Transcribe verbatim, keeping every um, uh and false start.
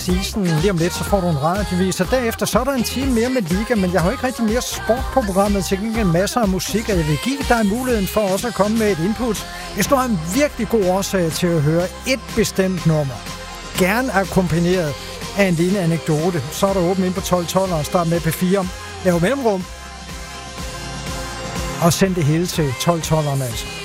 season. Lige om lidt, så får du en radiovis, og derefter så er der en time mere med liga, men jeg har jo ikke rigtig mere sport på programmet, til gengæld masser af musik, og jeg vil give dig muligheden for også at komme med et input. Hvis du har en virkelig god årsag til at høre et bestemt nummer, gerne akkompagneret af en lille anekdote, så er der åbent ind på tolv tolv og start med P fire. Lav mellemrum, og send det hele til tolv tolv, altså.